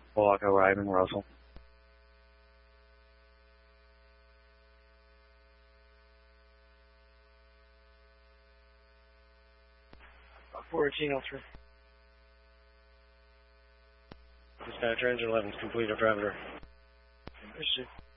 Block arriving, Russell. Dispatch, engine 11's complete, I'll drive it.